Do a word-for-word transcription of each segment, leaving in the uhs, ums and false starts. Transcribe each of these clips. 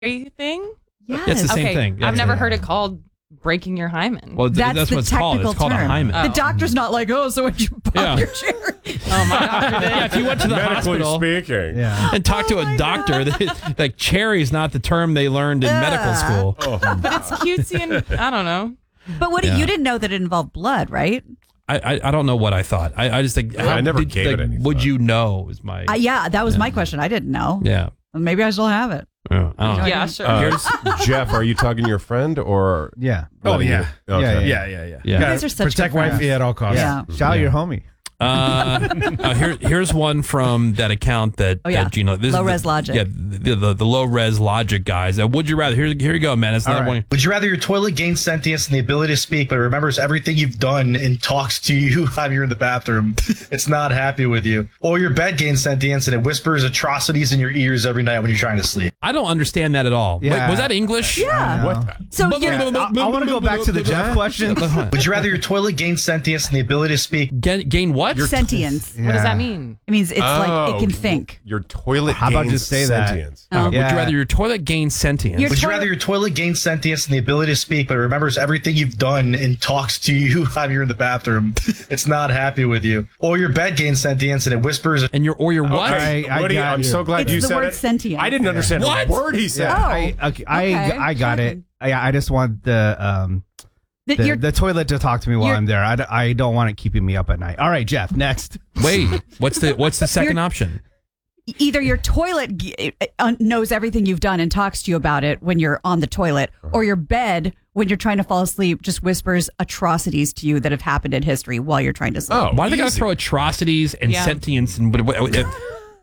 thing? Yes. It's the same okay. thing. Yeah, I've yeah, never yeah. heard it called breaking your hymen. Well, th- That's that's the what it's called. It's technical called a term. hymen. Oh. The doctor's not like, oh, so when you pop Yeah. your cherry. Oh my doctor did. Yeah, if you went to the Medically hospital speaking. Yeah. and talked to Oh a my doctor, they, like cherry's not the term they learned in medical school. Oh. But it's cutesy and I don't know. But what Yeah. you didn't know that it involved blood, right? I, I I don't know what I thought. I, I just think I never did, gave like, it any Would thought. you know? Is my Uh, yeah, that was Yeah. my question. I didn't know. yeah. Maybe I still have it. Yeah, I don't know. Yeah, sure. Uh, Here's- Jeff, are you talking to your friend or? Yeah. Oh, letting yeah. you- Okay. Yeah, yeah, yeah. Yeah. You guys are such Protect good friends. wifey at all costs. Yeah. Shout out your homie. Uh, uh, here, here's one from that account that, Oh, yeah. that Gino. This Low is the- res logic. Yeah, the, the, the low res logic guys. Uh, would you rather? Here, here you go, man. It's All not right. one. Would you rather your toilet gain sentience and the ability to speak, but remembers everything you've done and talks to you while you're in the bathroom? It's not happy with you. Or your bed gains sentience and it whispers atrocities in your ears every night when you're trying to sleep. I don't understand that at all. Wait, Yeah. was that English? Yeah. What? So But- you're, but- I, I want to go back to the Jeff question. Would you rather your toilet gain sentience and the ability to speak? Gain, gain what? sentience. What does that mean? It means it's like Oh, it can think. Your toilet How about gains just say that? sentience. Oh. Would Yeah. you rather your toilet gain sentience? Your Would you toilet- rather your toilet gain sentience and the ability to speak, but remembers everything you've done and talks to you while you're in the bathroom? It's not happy with you. Or your bed gains sentience and it whispers. and your or your what? Okay, I- I Woody, got I'm you. so glad It's you the said word it. sentient. I didn't understand What? a word he said. Oh. I, okay, I, Okay. I got it. I, I just want the um That the, you're- the toilet to talk to me while you're- I'm there. I, d- I don't want it keeping me up at night. All right, Jeff, next. Wait, what's the what's the second You're- option? either your toilet g- uh, knows everything you've done and talks to you about it when you're on the toilet, or your bed when you're trying to fall asleep just whispers atrocities to you that have happened in history while you're trying to sleep. Oh, Why do they gotta easy. throw atrocities and Yeah. sentience and what? what, what this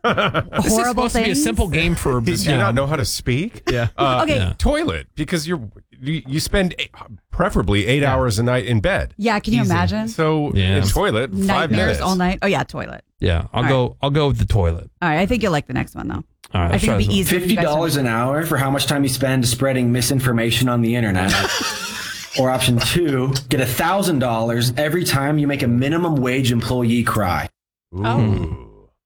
is Horrible supposed to be a things. simple game for. Do you not know how to speak? Yeah. Uh, Okay. Yeah. Toilet, because you're you, you spend eight, preferably eight hours a night in bed. Yeah, can you Easy. imagine? So Yeah. in toilet, five Nightmares minutes. all night. Oh yeah, toilet. Yeah, I'll All go. I'll go with the toilet. All right, I think you'll like the next one though. All right, I let's think try it'll be this one. easier. for you fifty guys to- dollars an hour for how much time you spend spreading misinformation on the internet. Or option two, get one thousand dollars every time you make a minimum wage employee cry. Ooh.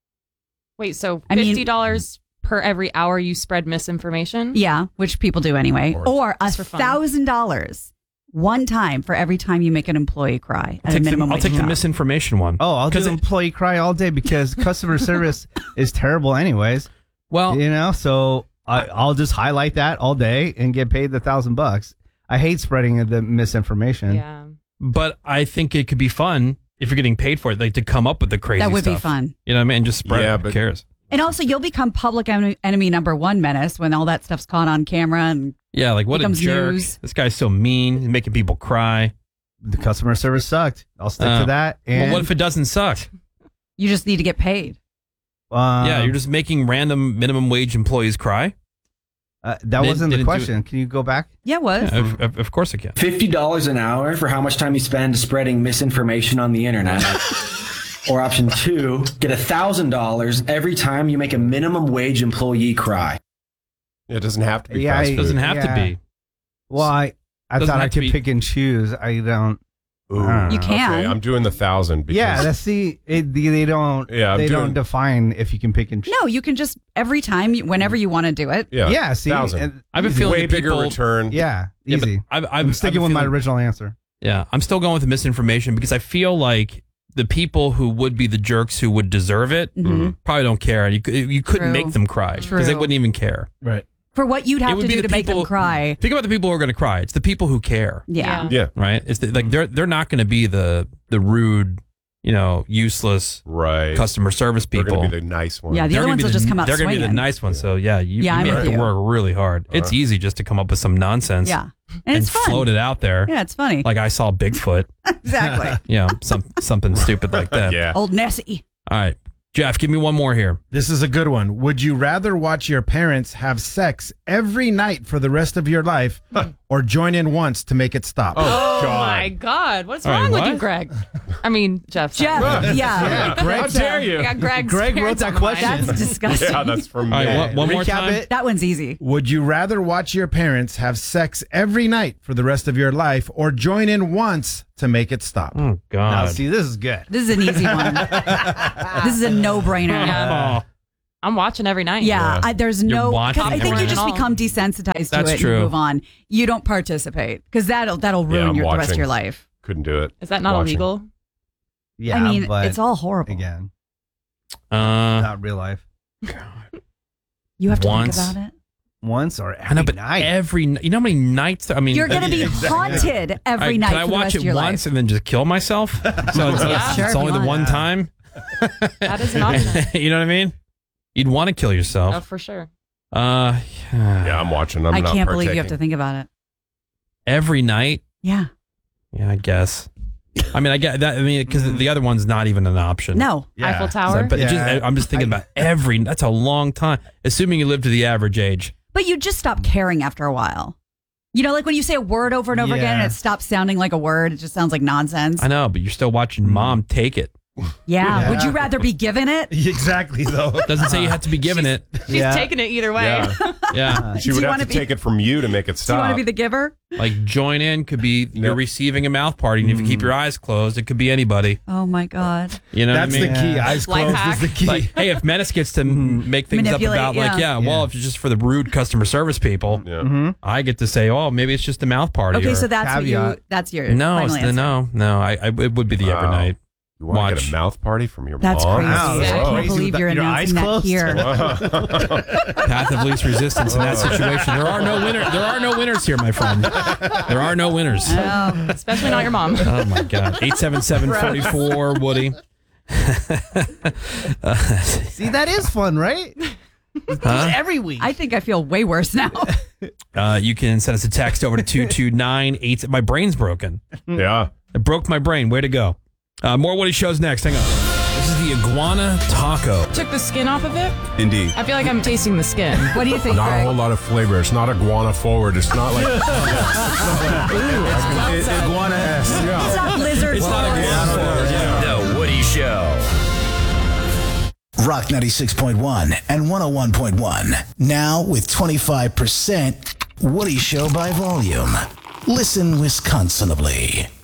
Wait, so I mean- fifty dollars per every hour you spread misinformation? Yeah, which people do anyway. Or- Or a Just for fun. thousand dollars one time for every time you make an employee cry I'll at a take, the, minimum I'll wage take the job. misinformation one. Oh, I'll do 'Cause it- employee cry all day because customer service is terrible anyways. Well, You know, so I, I'll just highlight that all day and get paid the thousand bucks. I hate spreading the misinformation. Yeah. but I think it could be fun if you're getting paid for it, like to come up with the crazy. That would be stuff. fun. You know what I mean? Just spread. Yeah, it. Who but- cares? And also, you'll become public enemy, enemy number one menace when all that stuff's caught on camera. And Yeah, like what a Becomes jerk. news. This guy's so mean. He's making people cry. The customer service sucked. I'll stick Uh, to that. And well, what if it doesn't suck? you just need to get paid. um, yeah, you're just making random minimum wage employees cry. uh, that Did- wasn't the didn't do question. Can you go back? Yeah, it was. Yeah, of, of, of course I can. fifty dollars an hour for how much time you spend spreading misinformation on the internet. Or option two, get one thousand dollars every time you make a minimum wage employee cry. It doesn't have to be Yeah, fast I- It food. doesn't have Yeah. to be. Well, I, I Doesn't thought I have to could be- pick and choose. I don't. Ooh. I don't You know. can. Okay, I'm doing the thousand. Because, Yeah, that's the it, they, they don't. Yeah, I'm they doing- don't define if you can pick and choose. No, you can just every time, you- whenever you want to do it. yeah, Yeah, see, thousand. and- I have a easy. feeling way that bigger people- return. Yeah, Yeah, but easy. I've, I've, I'm sticking I've with my feeling- original answer. Yeah, I'm still going with the misinformation because I feel like the people who would be the jerks who would deserve it Mhm. probably don't care. You could- you couldn't True. make them cry because they True. wouldn't even care. Right. For what you'd It have would to be do the to make them people- cry. Think about the people who are going to cry. It's the people who care, Yeah. Yeah, right? It's the, like they're they're not going to be the the rude, you know, useless right. customer service They're people. going to be the nice ones. Yeah, the They're other gonna ones be will the- just come out They're going to be the swinging. nice ones. So yeah, you, Yeah, you I'm may with have to you. work really hard. It's Uh-huh. easy just to come up with some nonsense. Yeah. And, it's fun. float it out there. Yeah, it's funny. Like I saw Bigfoot. Exactly. You know, some something stupid like that. Yeah. Old Nessie. All right, Jeff, give me one more here. This is a good one. Would you rather watch your parents have sex every night for the rest of your life or join in once to make it stop? Oh, Oh God. my God. What's All right, wrong with what? you, Greg? I mean, Jeff. sorry. Jeff. Yeah. Yeah, Greg, How dare you? I got Greg's Greg wrote parents that on the mind. question. That's disgusting. Yeah, that's from All right, me. one, one more Recap time. it. That one's easy. Would you rather watch your parents have sex every night for the rest of your life or join in once to make it stop? Oh Now, God. see, this is good. This is an easy one. This is a no-brainer. Yeah. Oh, I'm watching every night. Yeah, Yeah. I, there's You're no. 'cause watching I think everything. you just At all. become desensitized to That's it true. and you move on. You don't participate because that'll that'll Yeah, ruin I'm your, the rest of watching. your life. Couldn't do it. Is that not Watching. illegal? Yeah, I mean, but it's all horrible. again, Uh, not real life. You have to Once. think about it. Once or every I know, but night. every you know how many nights? I mean, You're going to be Exactly. haunted every I, night Can I for the watch rest it of your once life. and then just kill myself? So it's, Yeah. it's Sure, if only you the want. one time. That is an option. You know what I mean? You'd want to kill Oh, yourself. for sure. Uh, Yeah, I'm watching. I'm I not can't believe you have to partaking. think about it. every night. Yeah. Yeah, I guess. I mean, I get that. I mean, because the other one's not even an option. No. Yeah. Eiffel So, Tower. but it just, Yeah. I'm just thinking about every. That's a long time. Assuming you live to the average age. But you just stop caring after a while. You know, like when you say a word over and over again and Yeah. it stops sounding like a word, it just sounds like nonsense. I know, but you're still watching Mom take it. Yeah. Yeah. Would you rather be given it? Exactly, though. Doesn't say you have to be given it. She's Yeah. taking it either way. Yeah. Yeah, She Do would you have wanna to be- take it from you to make it Do you stop. want to be the giver? like join in could be you're Yep. receiving a mouth party, and if you keep your eyes closed, it could be anybody. Oh my God. You know That's what I mean? the key. Yeah. Eyes Life closed hack. is the key. Like, hey, if Menace gets to m make things up Manipulate, about, like, yeah. yeah, well, Yeah. if it's just for the rude customer service people, yeah. Mm-hmm. I get to say, oh, maybe it's just a mouth party. Okay, or, so that's what you, caveat. that's your no, final it's the, answer. no, no. I, I, it would be the every Wow. night. You want to Watch. get a mouth party from your That's mom? crazy. Wow, that's I can't crazy believe with you're your announcing eyes that closed. here. Path of least resistance in that situation. There are no winners. There are no winners here, my friend. There are no winners. Oh, Especially not your mom. Oh my God. eight seven seven, four four Woody. See, that is fun, right? Huh? Every week. I think I feel way worse now. Uh, you can send us a text over to two two nine eight. My brain's broken. Yeah. It broke my brain. Way to go. Uh, more Woody shows next. Hang on. This is the iguana taco. Took the skin off of it. Indeed. I feel like I'm tasting the skin. What do you think, Not a Greg? whole lot of flavor. It's not iguana forward. It's not like Iguana-esque. It's not lizard. It's not iguana forward. Yeah. The Woody Show. Rock ninety-six point one and one oh one point one. Now with twenty-five percent Woody Show by volume. Listen Wisconsinably.